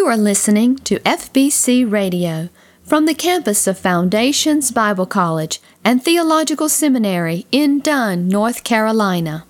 are listening to FBC Radio from the campus of Foundations Bible College and Theological Seminary in Dunn, North Carolina.